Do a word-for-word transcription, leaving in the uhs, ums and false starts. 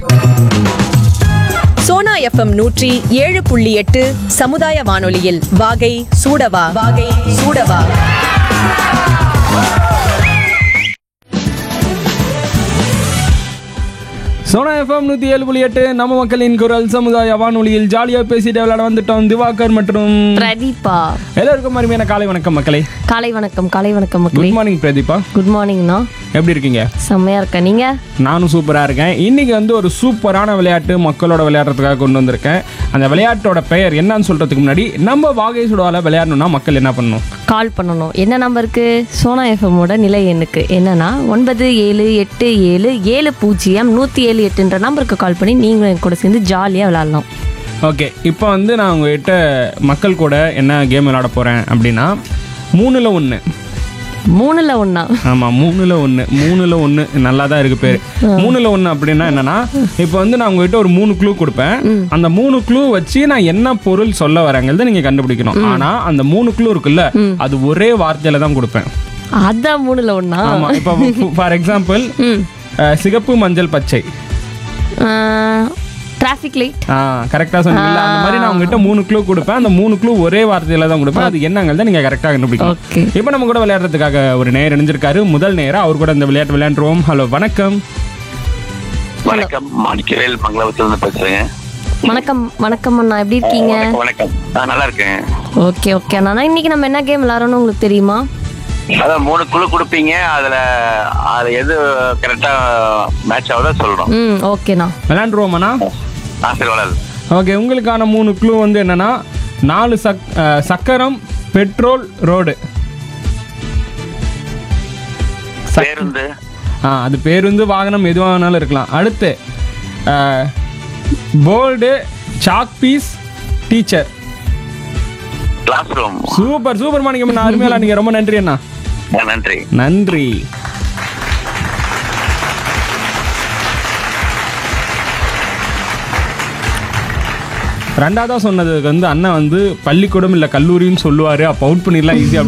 Sona FM நூற்றி ஏழு புள்ளி எட்டு சமுதாய வானொலியில் வாகை சூடவா வாகை சூடவா. சோனா எஃப்எம் நூற்றி ஏழு புள்ளி எட்டு நம்ம மக்களின் குரல் சமுதாய வானொலியில் ஜாலியாக பேசிட்டு விளையாட வந்துட்டோம். திவாகர் மற்றும் பிரதீபா. எல்லாருக்கும் அருமையான காலை வணக்கம் மக்களே. காலை வணக்கம் காலை வணக்கம் மக்களே. Good morning Pratibha. குட் மார்னிங்ண்ணா. எப்படி இருக்கீங்க? செம்மையா இருக்கேன். நீங்க? நானும் சூப்பராக இருக்கேன். இன்னைக்கு வந்து ஒரு சூப்பரான விளையாட்டு மக்களோட விளையாடுறதுக்காக கொண்டு வந்திருக்கேன். அந்த விளையாட்டோட பெயர் என்னன்னு சொல்றதுக்கு முன்னாடி நம்ம வாகை சுடால விளையாடணும்னா மக்கள் என்ன பண்ணணும்? கால் பண்ணணும். என்ன நம்பருக்கு? சோனா எஃப்எம்மோட நிலை எண்ணுக்கு என்னன்னா ஒன்பது ஏழு எட்டு ஏழு ஏழு பூஜ்ஜியம் நூற்றி ஏழு எட்டுன்ற நம்பருக்கு கால் பண்ணி நீங்களும் என் கூட சேர்ந்து ஜாலியாக விளையாடலாம். ஓகே, இப்போ வந்து நான் உங்ககிட்ட மக்கள் கூட என்ன கேம் விளையாட போகிறேன் அப்படின்னா மூணில் ஒன்று. மூணுல ஒன்னா? ஆமாம், மூணில் ஒன்று. மூணில் ஒன்று நல்லா தான் இருக்குது பேர். மூணில் ஒன்று அப்படின்னா என்னன்னா, இப்போ வந்து நான் உங்ககிட்ட ஒரு மூணு க்ளூ கொடுப்பேன். அந்த மூணு க்ளூ வச்சு நான் என்ன பொருள் சொல்ல வரேங்கிறத நீங்கள் கண்டுபிடிக்கணும். ஆனால் அந்த மூணு க்ளூ இருக்குல்ல, அது ஒரே வார்த்தையில தான் கொடுப்பேன். அதான் மூணுல ஒன்னா? ஆமாம். இப்போ ஃபார் எக்ஸாம்பிள் சிகப்பு மஞ்சள் பச்சை. Traffic light. ஆ, கரெக்டாக சொன்னீங்கல்ல. அந்த மாதிரி நான் உங்ககிட்ட மூணு க்ளூ கொடுப்பேன். அந்த மூணு க்ளூ ஒரே வார்த்தையில தான் கொடுப்பேன். அது என்னங்கிறத நீங்கள் கரெக்டாக கண்டுபிடிக்கணும். ஓகே. இப்போ நம்ம கூட விளையாடுறதுக்காக ஒரு நேயர் இணைஞ்சிருக்காரு. முதல் நேரம் அவர் கூட இந்த விளையாட்டு விளையாண்டுருவோம். ஹலோ, வணக்கம். வணக்கம், மாணிக்கவேல் மங்களபுரத்துல பேசுறேங்க. வணக்கம். வணக்கம் அண்ணா, எப்படி இருக்கீங்க? வணக்கம், நான் நல்லா இருக்கேன். ஓகே ஓகே அண்ணா, இன்னைக்கு நம்ம என்ன கேம் விளையாடணும் உங்களுக்கு தெரியுமா? அதான் மூணு குழு கொடுப்பீங்க, அதுல அது எது கரெக்டா மேட்ச் ஆகுதோ சொல்றோம். ம், ஓகேண்ணா. விளையாண்டுருவோமாண்ணா? ஆசீர்வாதம். ஓகே, உங்களுக்கான மூணு க்ளூ வந்து என்னன்னா, நாலு சக் சக்கரம், பெட்ரோல், ரோடு. பேருந்து. ஆ, அது பேருந்து, வாகனம் எதுவாக வேணாலும் இருக்கலாம். அடுத்து board, chalk piece, teacher. Class room. Super super மாணிக்கம், அருமையா நீங்க. ரொம்ப நன்றி அண்ணா. நன்றி நன்றி. ரெண்டாவதா சொன்னதுக்கு வந்து அண்ணன் வந்து பள்ளிக்கூடம் இல்லை கல்லூரின்னு சொல்லுவாரு. அப்போ அவுட் பண்ணிடலாம் ஈஸியாக